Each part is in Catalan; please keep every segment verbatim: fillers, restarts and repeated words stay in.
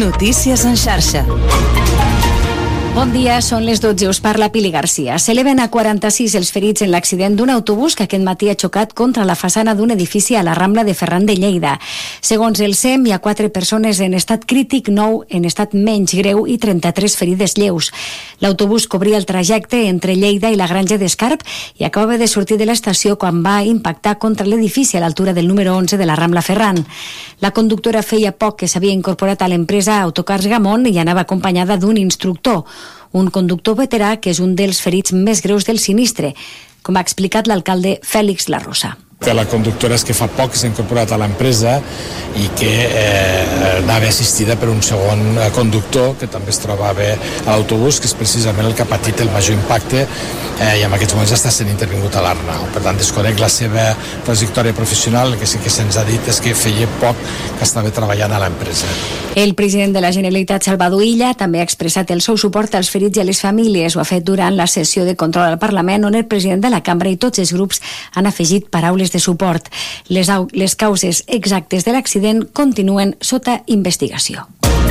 Notícies en xarxa. Bon dia, són les dotze, us parla Pili Garcia. S'eleven a quaranta-sis els ferits en l'accident d'un autobús que aquest matí ha xocat contra la façana d'un edifici a la Rambla de Ferran de Lleida. Segons el S E M, hi ha quatre persones en estat crític, nou en estat menys greu i trenta-tres ferides lleus. L'autobús cobria el trajecte entre Lleida i la Granja d'Escarp i acabava de sortir de l'estació quan va impactar contra l'edifici a l'altura del número onze de la Rambla Ferran. La conductora feia poc que s'havia incorporat a l'empresa Autocars Gamont i anava acompanyada d'un instructor, un conductor veterà que és un dels ferits més greus del sinistre, com ha explicat l'alcalde Fèlix La Rosa. La conductora és que fa poc s'ha incorporat a l'empresa i que eh, anava assistida per un segon conductor que també es trobava a l'autobús, que és precisament el que ha patit el major impacte eh, i en aquests moments està sent intervingut a l'Arnau. Per tant, desconec la seva trajectòria professional. El que sí que se'ns ha dit és que feia poc que estava treballant a l'empresa. El president de la Generalitat, Salvador Illa, també ha expressat el seu suport als ferits i a les famílies. Ho ha fet durant la sessió de control al Parlament, on el president de la Cambra i tots els grups han afegit paraules de suport. Les, les causes exactes de l'accident continuen sota investigació.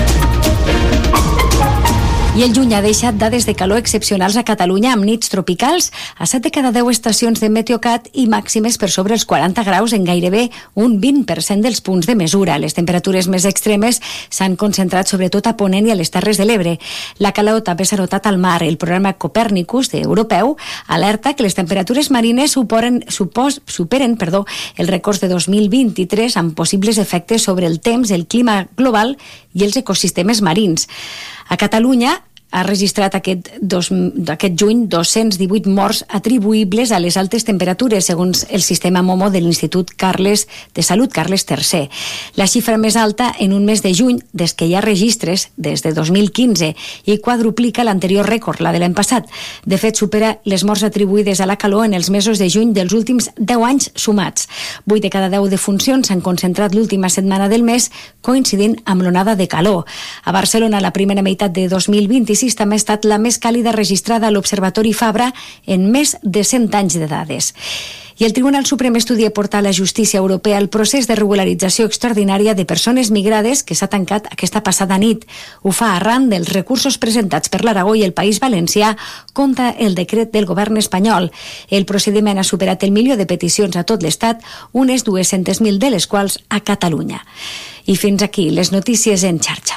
I el juny ha deixat dades de calor excepcionals a Catalunya amb nits tropicals a set de cada deu estacions de Meteocat i màximes per sobre els quaranta graus en gairebé un vint per cent dels punts de mesura. Les temperatures més extremes s'han concentrat sobretot a Ponent i a les Terres de l'Ebre. La calor també s'ha notat al mar. El programa Copèrnicus europeu alerta que les temperatures marines superen, supos, superen perdó, els rècords de dos mil vint-i-tres amb possibles efectes sobre el temps, el clima global i els ecosistemes marins. A Catalunya ha registrat aquest, dos, aquest juny dos-cents divuit morts atribuïbles a les altes temperatures, segons el sistema MOMO de l'Institut Carles de Salut Carles tercer. La xifra més alta en un mes de juny des que hi ha registres des de dos mil quinze i quadruplica l'anterior rècord, la de l'any passat. De fet, supera les morts atribuïdes a la calor en els mesos de juny dels últims deu anys sumats. vuit de cada deu defuncions s'han concentrat l'última setmana del mes, coincidint amb l'onada de calor. A Barcelona, la primera meitat de dos mil vint-i-sis també ha estat la més càlida registrada a l'Observatori Fabra en més de cent anys de dades. I el Tribunal Suprem estudia portar a la justícia europea el procés de regularització extraordinària de persones migrades que s'ha tancat aquesta passada nit. Ho fa arran dels recursos presentats per l'Aragó i el País Valencià contra el decret del govern espanyol. El procediment ha superat el milió de peticions a tot l'Estat, unes dues-centes mil de les quals a Catalunya. I fins aquí les notícies en xarxa.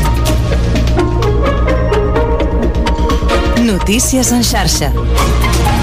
Notícies en xarxa.